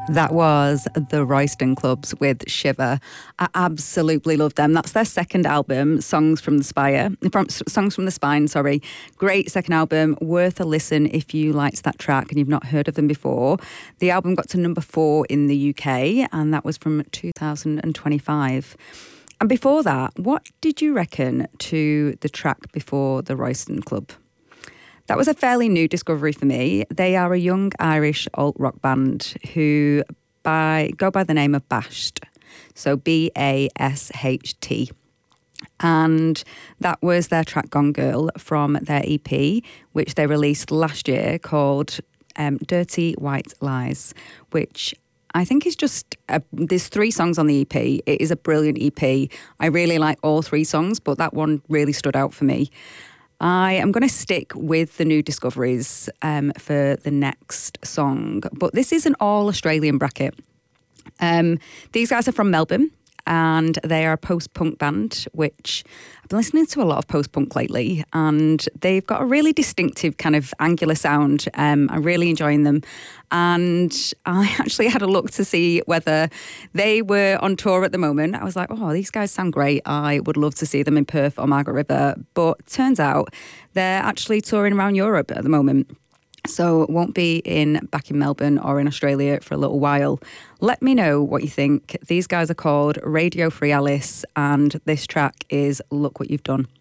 That was the Royston Clubs with Shiver. I absolutely love them. That's their second album, Songs from the Spine, sorry. Great second album, worth a listen if you liked that track and you've not heard of them before. The album got to number 4 in the UK, and that was from 2025. And before that, what did you reckon to the track before the Royston Club? That was a fairly new discovery for me. They are a young Irish alt-rock band who go by the name of Basht, so B-A-S-H-T. And that was their track Gone Girl from their EP, which they released last year, called Dirty White Lies, which I think is just, there's 3 songs on the EP. It is a brilliant EP. I really like all 3 songs, but that one really stood out for me. I am going to stick with the new discoveries for the next song, but this is an all-Australian bracket. These guys are from Melbourne, and they are a post-punk band, which I've been listening to a lot of post-punk lately, and they've got a really distinctive kind of angular sound. I'm really enjoying them. And I actually had a look to see whether they were on tour at the moment. I was like, oh, these guys sound great. I would love to see them in Perth or Margaret River. But turns out they're actually touring around Europe at the moment. So it won't be back in Melbourne or in Australia for a little while. Let me know what you think. These guys are called Radio Free Alice, and this track is Look What You've Done.